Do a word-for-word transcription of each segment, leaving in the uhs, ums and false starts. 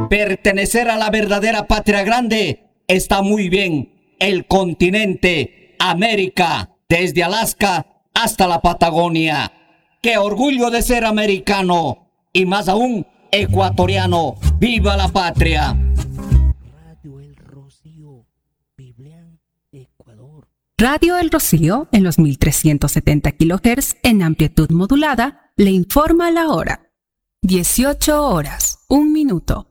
Pertenecer a la verdadera patria grande está muy bien. El continente, América, desde Alaska hasta la Patagonia. ¡Qué orgullo de ser americano! Y más aún, ecuatoriano. ¡Viva la patria! Radio El Rocío, Biblián, Ecuador. Radio El Rocío, en los mil trescientos setenta kilohertz en amplitud modulada, le informa la hora. dieciocho horas, un minuto.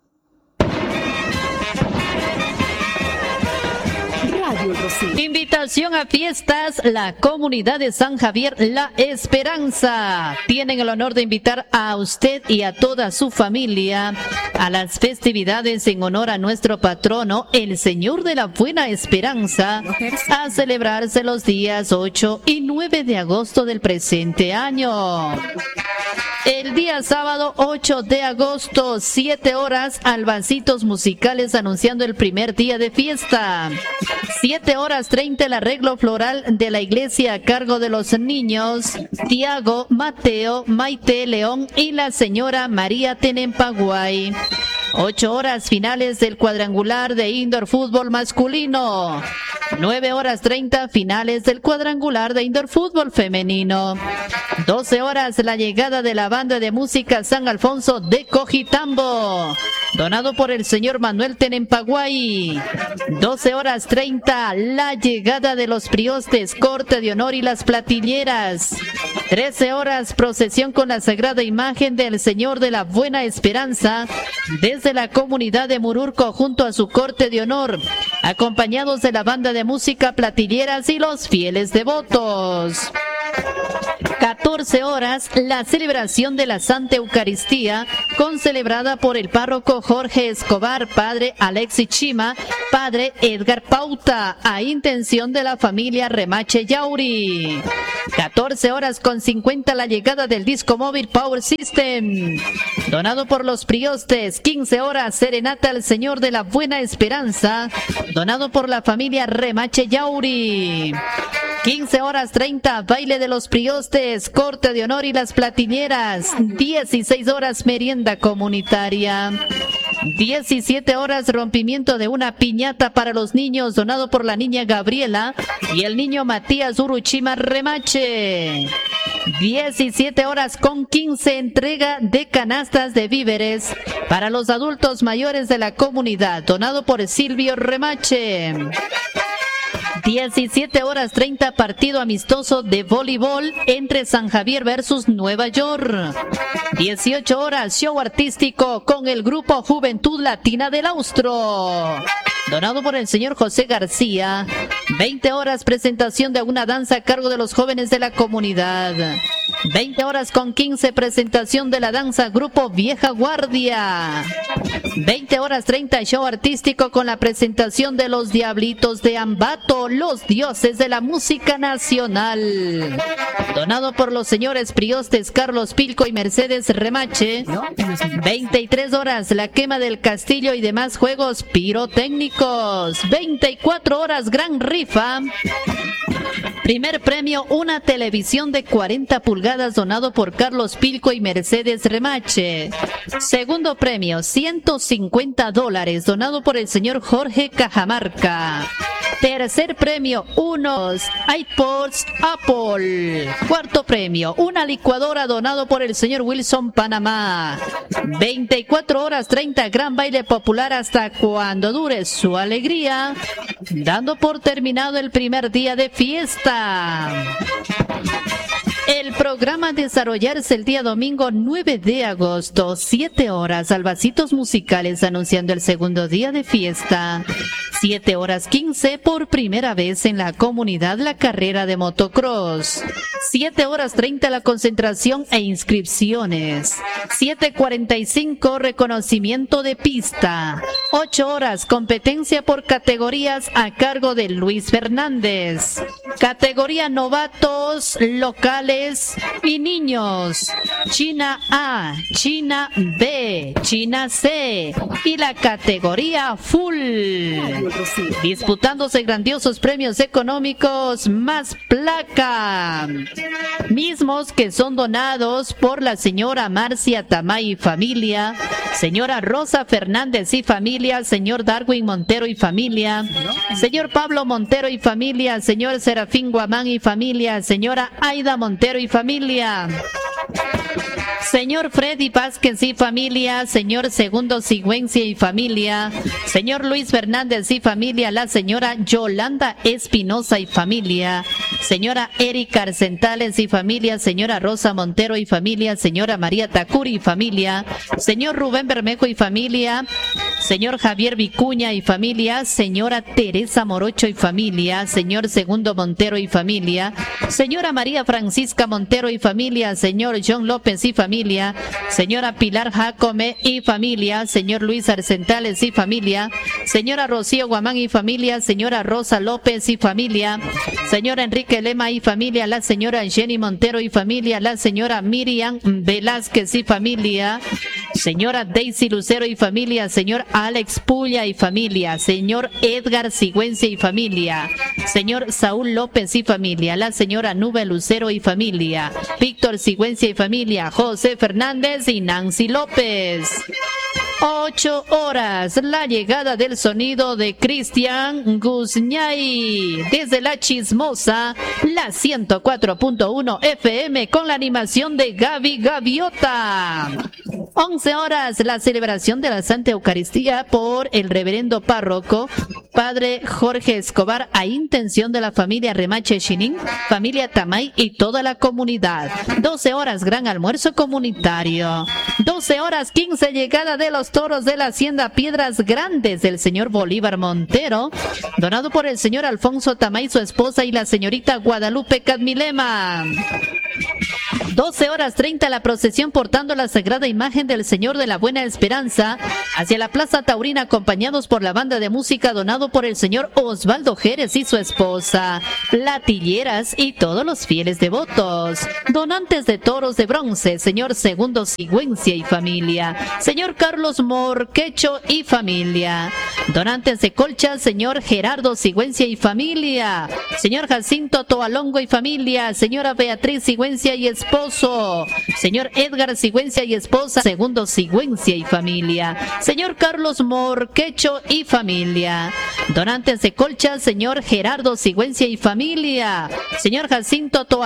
Invitación a fiestas, la comunidad de San Javier La Esperanza. Tienen el honor de invitar a usted y a toda su familia a las festividades en honor a nuestro patrono, el Señor de la Buena Esperanza, a celebrarse los días ocho y nueve de agosto del presente año. El día sábado ocho de agosto, siete horas, albacitos musicales anunciando el primer día de fiesta. siete horas treinta, el arreglo floral de la iglesia a cargo de los niños Tiago, Mateo, Maite, León y la señora María Tenempaguay. ocho horas finales del cuadrangular de indoor fútbol masculino. nueve horas treinta finales del cuadrangular de indoor fútbol femenino. doce horas la llegada de la banda de música San Alfonso de Cojitambo, donado por el señor Manuel Tenempaguay. doce horas treinta la llegada de los priostes, corte de honor y las platilleras. trece horas procesión con la sagrada imagen del Señor de la Buena Esperanza desde la comunidad de Mururco junto a su corte de honor, acompañados de la banda de música Platilleras y los fieles devotos. catorce horas la celebración de la Santa Eucaristía, concelebrada por el párroco Jorge Escobar, padre Alexis Chima, padre Edgar Pauta, a intención de la familia Remache Yauri. catorce horas con cincuenta la llegada del disco móvil Power System, donado por los priostes. quince horas serenata al Señor de la Buena Esperanza, donado por la familia Remache Yauri. quince horas treinta, baile de los priostes, corte de honor y las platineras. dieciséis horas, merienda comunitaria. diecisiete horas, rompimiento de una piñata para los niños, donado por la niña Gabriela y el niño Matías Uruchima Remache. diecisiete horas con quince, entrega de canastas de víveres para los adultos mayores de la comunidad, donado por Silvio Remache. diecisiete horas treinta, partido amistoso de voleibol entre San Javier versus Nueva York. dieciocho horas, show artístico con el grupo Juventud Latina del Austro, donado por el señor José García. veinte horas, presentación de una danza a cargo de los jóvenes de la comunidad. veinte horas con quince, presentación de la danza Grupo Vieja Guardia. veinte horas treinta, show artístico con la presentación de los Diablitos de Ambato, los dioses de la música nacional, donado por los señores priostes Carlos Pilco y Mercedes Remache. veintitrés horas, la quema del castillo y demás juegos pirotécnicos. veinticuatro horas, gran rifa. Primer premio, una televisión de cuarenta pulgadas, donado por Carlos Pilco y Mercedes Remache. Segundo premio, ciento cincuenta dólares, donado por el señor Jorge Cajamarca. Tercer premio, unos iPods Apple. Cuarto premio, una licuadora, donado por el señor Wilson Panamá. veinticuatro horas treinta, gran baile popular hasta cuando dure su alegría, dando por terminado el primer día de fiesta. El programa a desarrollarse el día domingo nueve de agosto, siete horas, albacitos musicales anunciando el segundo día de fiesta. siete horas quince, por primera vez en la comunidad la carrera de motocross. siete horas treinta, la concentración e inscripciones. siete cuarenta y cinco, reconocimiento de pista. ocho horas, competencia por categorías a cargo de Luis Fernández. Categoría novatos, locales y niños. China A, China B, China C y la categoría full. Disputándose grandiosos premios económicos más placa. Mismos que son donados por la señora Marcia Tamay y familia, señora Rosa Fernández y familia, señor Darwin Montero y familia, señor Pablo Montero y familia, señor Serafín Guamán y familia, señora Aida Montero y familia, señor Freddy Vázquez y familia, señor Segundo Sigüencia y familia, señor Luis Fernández y familia, la señora Yolanda Espinosa y familia, señora Erika Arcentales y familia, señora Rosa Montero y familia, señora María Tacuri y familia, señor Rubén Bermejo y familia, señor Javier Vicuña y familia, señora Teresa Morocho y familia, señor Segundo Montero y familia, señora María Francisca Montero y familia, señor John López y familia, señora Pilar Jacome y familia, señor Luis Arcentales y familia, señora Rocío Guamán y familia, señora Rosa López y familia, señor Enrique Lema y familia, la señora Jenny Montero y familia, la señora Miriam Velázquez y familia, señora Daisy Lucero y familia, señor Alex Pulla y familia, señor Edgar Sigüencia y familia, señor Saúl López y familia, la señora Nube Lucero y familia, Víctor Sigüencia y familia, José Fernández y Nancy López. Ocho horas, la llegada del sonido de Cristian Guzñay desde la Chismosa, la ciento cuatro punto uno F M con la animación de Gaby Gaviota. Once horas, la celebración de la Santa Eucaristía por el reverendo párroco Padre Jorge Escobar a intención de la familia Remache Chinin, familia Tamay y toda la comunidad. Doce horas, gran almuerzo comunitario. Doce horas quince, llegada de los toros de la hacienda Piedras Grandes del señor Bolívar Montero, donado por el señor Alfonso Tamay, su esposa y la señorita Guadalupe Cadmilema. doce horas treinta, la procesión portando la sagrada imagen del Señor de la Buena Esperanza hacia la Plaza Taurina, acompañados por la banda de música donado por el señor Osvaldo Jerez y su esposa, platilleras y todos los fieles devotos. Donantes de toros de bronce, señor Segundo Sigüencia y familia, señor Carlos Morquecho y familia. Donantes de colchas, señor Gerardo Sigüencia y familia, señor Jacinto Toalongo y familia, señora Beatriz Sigüencia y esposo, señor Edgar Sigüencia y esposa, Segundo Sigüencia y familia, señor Carlos Morquecho y familia. Donantes de colchas, señor Gerardo Sigüencia y familia, señor Jacinto Toalongo